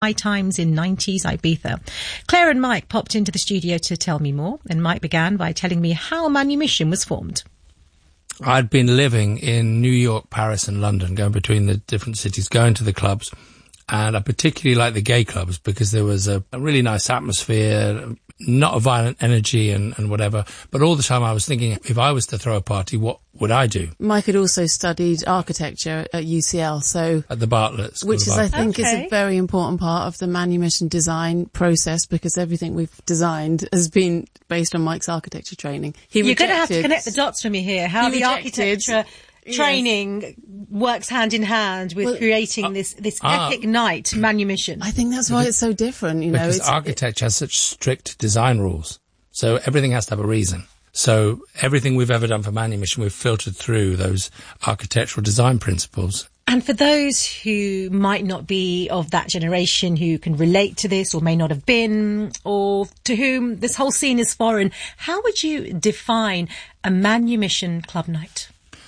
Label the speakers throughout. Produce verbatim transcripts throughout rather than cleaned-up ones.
Speaker 1: High Times in nineties Ibiza. Claire and Mike popped into the studio to tell me more, and Mike began by telling me how Manumission was formed.
Speaker 2: I'd been living in New York, Paris and London, going between the different cities, going to the clubs, and I particularly liked the gay clubs because there was a, a really nice atmosphere, not a violent energy and, and whatever, but all the time I was thinking, if I was to throw a party, what would I do?
Speaker 3: Mike had also studied architecture at U C L, so...
Speaker 2: At the Bartlett School
Speaker 3: Which is, I think,
Speaker 1: okay.
Speaker 3: is a very important part of the Manumission design process, because everything we've designed has been based on Mike's architecture training. He
Speaker 1: You're
Speaker 3: rejected,
Speaker 1: going to have to connect the dots for me here, how
Speaker 3: He
Speaker 1: the
Speaker 3: rejected-
Speaker 1: architecture training yes. works hand in hand with
Speaker 3: well,
Speaker 1: creating
Speaker 2: uh,
Speaker 1: this, this
Speaker 2: uh,
Speaker 1: epic night, Manumission.
Speaker 3: I think that's why it's so different, you know.
Speaker 2: Because
Speaker 3: it's,
Speaker 2: architecture has such strict design rules. So everything has to have a reason. So everything we've ever done for Manumission, we've filtered through those architectural design principles.
Speaker 1: And for those who might not be of that generation who can relate to this or may not have been, or to whom this whole scene is foreign, how would you define a Manumission club night?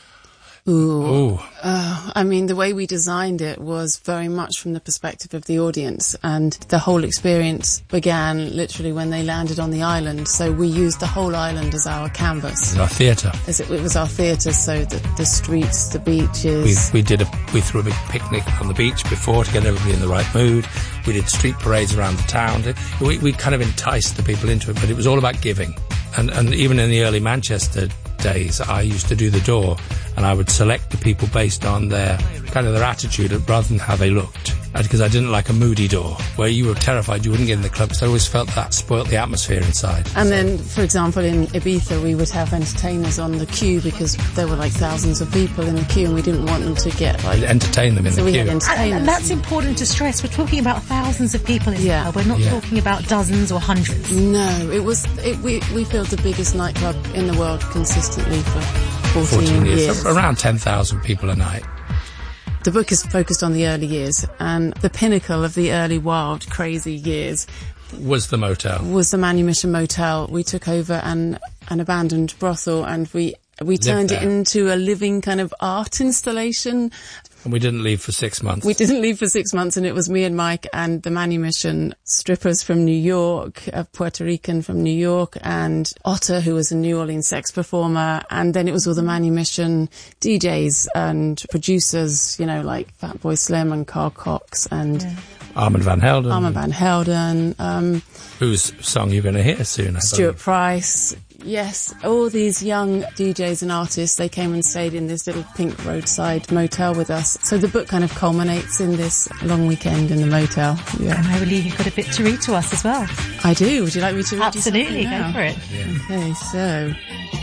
Speaker 3: Ooh.
Speaker 2: Ooh.
Speaker 3: Uh, I mean, the way we designed it was very much from the perspective of the audience, and the whole experience began literally when they landed on the island. So we used the whole island as our canvas.
Speaker 2: It's our theatre.
Speaker 3: As it, it was our theatre, so the, the streets, the beaches.
Speaker 2: We, we did a, we threw a big picnic on the beach before to get everybody in the right mood. We did street parades around the town. We, we kind of enticed the people into it, but it was all about giving. And, and even in the early Manchester days, I used to do the door, and I would select the people based on their kind of their attitude rather than how they looked. Because I didn't like a moody door where you were terrified you wouldn't get in the club, because I always felt that spoilt the atmosphere inside.
Speaker 3: And then, for example, in Ibiza, we would have entertainers on the queue because there were like thousands of people in the queue, and we didn't want them to get like...
Speaker 2: We'd entertain them in
Speaker 3: so
Speaker 2: the
Speaker 3: we
Speaker 2: queue.
Speaker 3: Had entertainers.
Speaker 1: And, and that's important to stress. We're talking about thousands of people in
Speaker 3: Yeah.
Speaker 1: the club. We're not
Speaker 2: Yeah.
Speaker 1: talking about dozens or hundreds.
Speaker 3: No, it was... It, we, we filled the biggest nightclub in the world consistently for fourteen,
Speaker 2: fourteen years.
Speaker 3: years.
Speaker 2: Around ten thousand people a night.
Speaker 3: The book is focused on the early years, and the pinnacle of the early, wild, crazy years
Speaker 2: Was the motel.
Speaker 3: was the Manumission Motel. We took over an, an abandoned brothel, and we we turned it
Speaker 2: there.
Speaker 3: into a living kind of art installation.
Speaker 2: And we didn't leave for six months.
Speaker 3: We didn't leave for six months, and it was me and Mike and the Manumission strippers from New York, a Puerto Rican from New York, and Otter, who was a New Orleans sex performer. And then it was all the Manumission D Js and producers, you know, like Fatboy Slim and Carl Cox and
Speaker 1: Yeah.
Speaker 2: Armand Van Helden.
Speaker 3: Armand Van Helden, um,
Speaker 2: Whose song you're going to hear soon, I
Speaker 3: Stuart
Speaker 2: believe.
Speaker 3: Price. Yes, all these young D Js and artists, they came and stayed in this little pink roadside motel with us. So the book kind of culminates in this long weekend in the motel. Yeah,
Speaker 1: And I believe you've got a bit to read to us as well.
Speaker 3: I do. Would you like me to read
Speaker 1: Absolutely,
Speaker 3: you something now?
Speaker 1: go for it.
Speaker 3: Okay, so...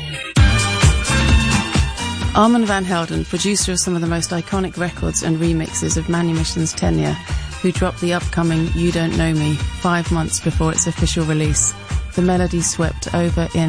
Speaker 3: Armand Van Helden, producer of some of the most iconic records and remixes of Manumission's tenure, who dropped the upcoming You Don't Know Me five months before its official release. The melody swept over in